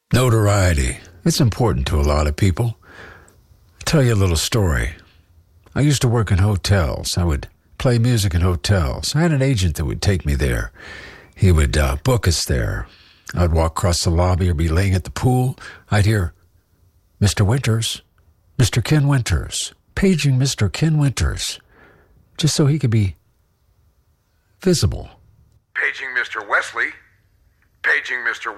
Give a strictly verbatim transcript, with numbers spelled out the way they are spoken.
Notoriety. It's important to a lot of people. I'll tell you a little story. I used to work in hotels. I would play music in hotels. I had an agent that would take me there. He would uh, book us there. I'd walk across the lobby or be laying at the pool. I'd hear, Mister Winters, Mister Ken Winters, paging Mister Ken Winters, just so he could be visible. Paging Mister Wesley. Paging Mister